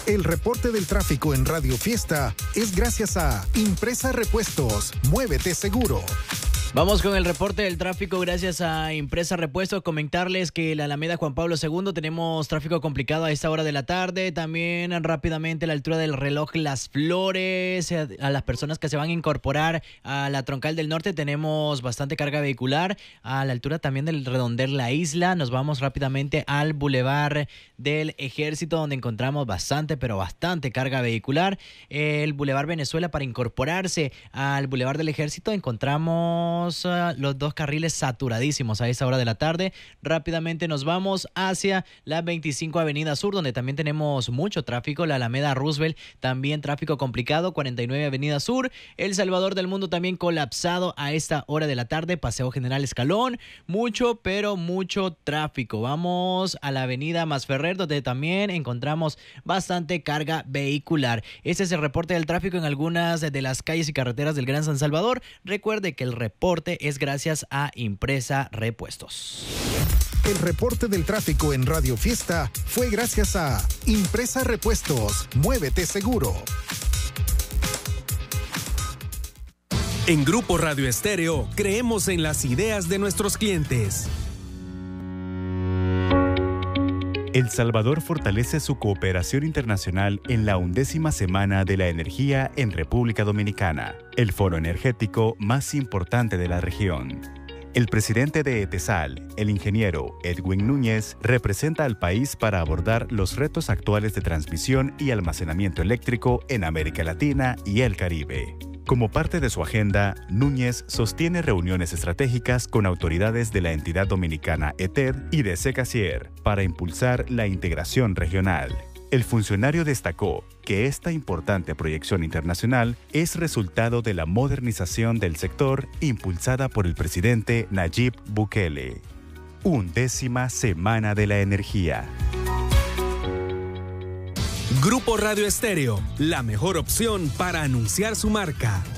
El reporte del tráfico en Radio Fiesta es gracias a Impresa Repuestos. Muévete seguro. Vamos con el reporte del tráfico gracias a Impresa Repuestos. Comentarles que en la Alameda Juan Pablo II tenemos tráfico complicado a esta hora de la tarde. También rápidamente a la altura del reloj Las Flores. A las personas que se van a incorporar a la Troncal del Norte tenemos bastante carga vehicular. A la altura también del redondel La Isla. Nos vamos rápidamente al Boulevard del Ejército, donde encontramos bastante carga vehicular. El Boulevard Venezuela, para incorporarse al Boulevard del Ejército encontramos los dos carriles saturadísimos a esa hora de la tarde. Rápidamente nos vamos hacia la 25 Avenida Sur, donde también tenemos mucho tráfico. La Alameda Roosevelt, también tráfico complicado. 49 Avenida Sur. El Salvador del Mundo también colapsado a esta hora de la tarde. Paseo General Escalón, mucho tráfico. Vamos a la Avenida Masferrer, donde también encontramos bastante carga vehicular. Este es el reporte del tráfico en algunas de las calles y carreteras del Gran San Salvador. Recuerde que el reporte es gracias a Impresa Repuestos. El reporte del tráfico en Radio Fiesta fue gracias a Impresa Repuestos. Muévete seguro. En Grupo Radio Estéreo creemos en las ideas de nuestros clientes. El Salvador fortalece su cooperación internacional en la 11ª Semana de la Energía en República Dominicana, el foro energético más importante de la región. El presidente de ETESAL, el ingeniero Edwin Núñez, representa al país para abordar los retos actuales de transmisión y almacenamiento eléctrico en América Latina y el Caribe. Como parte de su agenda, Núñez sostiene reuniones estratégicas con autoridades de la entidad dominicana ETED y de Secasier para impulsar la integración regional. El funcionario destacó que esta importante proyección internacional es resultado de la modernización del sector impulsada por el presidente Nayib Bukele. 11ª Semana de la Energía. Grupo Radio Estéreo, la mejor opción para anunciar su marca.